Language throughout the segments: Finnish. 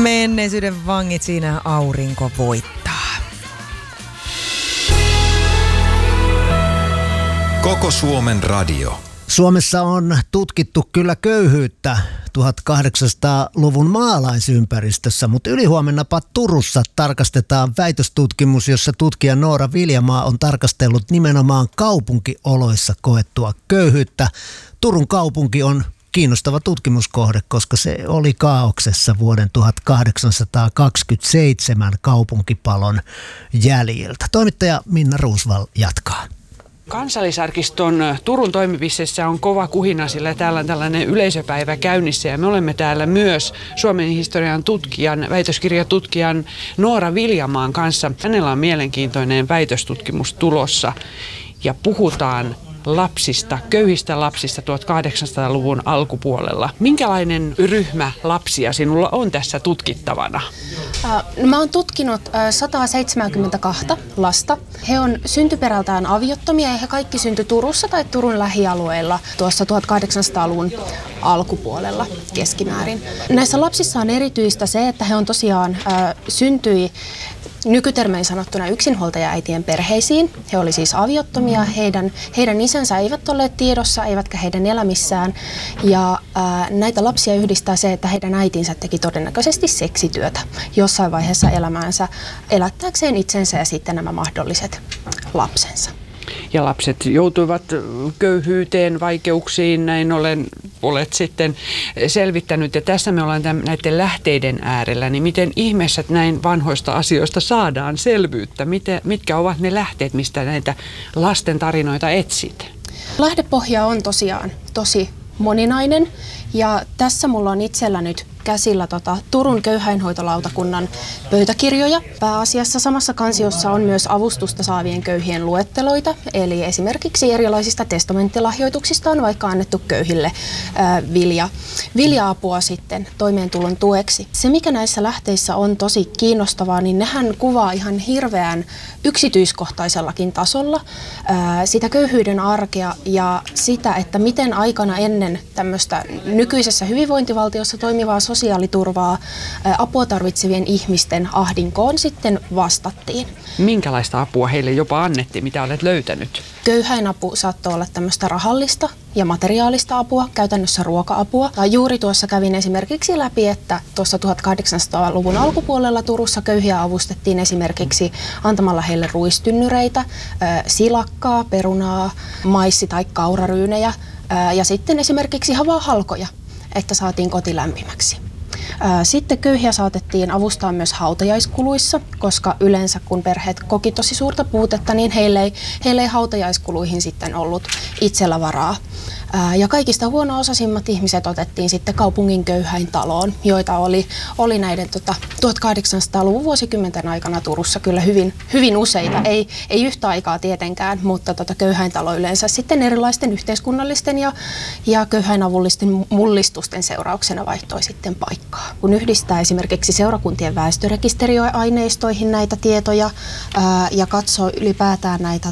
Menneisyyden vangit, siinä aurinko voittaa. Koko Suomen radio. Suomessa on tutkittu kyllä köyhyyttä 1800-luvun maalaisympäristössä, mutta ylihuomennapa Turussa tarkastetaan väitöstutkimus, jossa tutkija Noora Viljamaa on tarkastellut nimenomaan kaupunkioloissa koettua köyhyyttä. Turun kaupunki on kiinnostava tutkimuskohde, koska se oli kaauksessa vuoden 1827 kaupunkipalon jäljiltä. Toimittaja Minna Roosvall jatkaa. Kansallisarkiston Turun toimipisteessä on kova kuhina, sillä täällä on tällainen yleisöpäivä käynnissä ja me olemme täällä myös Suomen historian tutkijan, väitöskirjatutkijan Noora Viljamaan kanssa. Hänellä on mielenkiintoinen väitöstutkimus tulossa ja puhutaan lapsista, köyhistä lapsista 1800-luvun alkupuolella. Minkälainen ryhmä lapsia sinulla on tässä tutkittavana? Mä oon tutkinut 172 lasta. He on syntyperältään aviottomia ja he kaikki syntyi Turussa tai Turun lähialueilla tuossa 1800-luvun alkupuolella keskimäärin. Näissä lapsissa on erityistä se, että he on tosiaan syntyi nykytermein sanottuna yksinhuoltajaäitien perheisiin. He oli siis aviottomia, heidän isänsä eivät olleet tiedossa, eivätkä heidän elämissään. Ja näitä lapsia yhdistää se, että heidän äitinsä teki todennäköisesti seksityötä jossain vaiheessa elämäänsä elättääkseen itsensä ja sitten nämä mahdolliset lapsensa. Ja lapset joutuivat köyhyyteen, vaikeuksiin, näin olet sitten selvittänyt. Ja tässä me ollaan näiden lähteiden äärellä, niin miten ihmeessä näin vanhoista asioista saadaan selvyyttä? Mitkä ovat ne lähteet, mistä näitä lasten tarinoita etsit? Lähdepohja on tosiaan tosi moninainen ja tässä mulla on itsellä nyt käsillä Turun köyhäinhoitolautakunnan pöytäkirjoja. Pääasiassa samassa kansiossa on myös avustusta saavien köyhien luetteloita, eli esimerkiksi erilaisista testamenttilahjoituksista on vaikka annettu köyhille vilja-apua sitten toimeentulon tueksi. Se, mikä näissä lähteissä on tosi kiinnostavaa, niin nehän kuvaa ihan hirveän yksityiskohtaisellakin tasolla sitä köyhyyden arkea ja sitä, että miten aikana ennen tämmöistä nykyisessä hyvinvointivaltiossa toimivaa sosiaaliturvaa apua tarvitsevien ihmisten ahdinkoon sitten vastattiin. Minkälaista apua heille jopa annettiin, mitä olet löytänyt? Köyhäinapu saattoi olla tämmöistä rahallista ja materiaalista apua, käytännössä ruoka-apua. Juuri tuossa kävin esimerkiksi läpi, että tuossa 1800-luvun alkupuolella Turussa köyhiä avustettiin esimerkiksi antamalla heille ruistynnyreitä, silakkaa, perunaa, maissi- tai kauraryynejä ja sitten esimerkiksi ihan vaan halkoja, että saatiin koti lämpimäksi. Sitten köyhiä saatettiin avustaa myös hautajaiskuluissa, koska yleensä kun perheet koki tosi suurta puutetta, niin heille ei hautajaiskuluihin sitten ollut itsellä varaa. Ja kaikista huono-osaisimmat ihmiset otettiin sitten kaupungin köyhäintaloon, joita oli näiden 1800-luvun vuosikymmenten aikana Turussa kyllä hyvin useita. Ei yhtä aikaa tietenkään, mutta köyhäintalo yleensä sitten erilaisten yhteiskunnallisten ja köyhäinavullisten mullistusten seurauksena vaihtoi sitten paikkaa. Kun yhdistää esimerkiksi seurakuntien väestörekisteriaineistoihin näitä tietoja ja katsoo ylipäätään näitä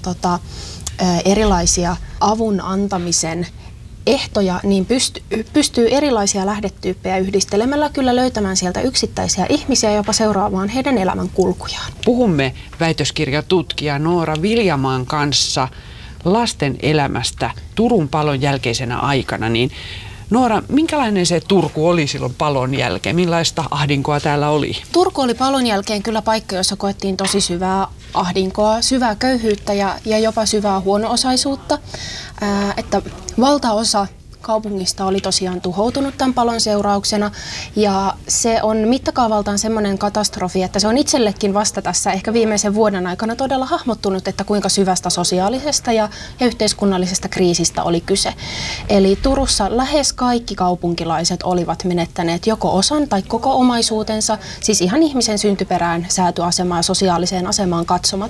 erilaisia avun antamisen ehtoja, niin pystyy erilaisia lähdetyyppejä yhdistelemällä kyllä löytämään sieltä yksittäisiä ihmisiä ja jopa seuraamaan heidän elämän kulkujaan. Puhumme väitöskirjatutkija Noora Viljamaan kanssa lasten elämästä Turun palon jälkeisenä aikana. Niin Noora, minkälainen se Turku oli silloin palon jälkeen? Millaista ahdinkoa täällä oli? Turku oli palon jälkeen kyllä paikka, jossa koettiin tosi syvää ahdinkoa, syvää köyhyyttä ja jopa syvää huono-osaisuutta. Että valtaosa kaupungista oli tosiaan tuhoutunut tämän palon seurauksena ja se on mittakaavaltaan semmoinen katastrofi, että se on itsellekin vasta tässä ehkä viimeisen vuoden aikana todella hahmottunut, että kuinka syvästä sosiaalisesta ja yhteiskunnallisesta kriisistä oli kyse. Eli Turussa lähes kaikki kaupunkilaiset olivat menettäneet joko osan tai koko omaisuutensa, siis ihan ihmisen syntyperään, säätyasemaan ja sosiaaliseen asemaan katsomatta.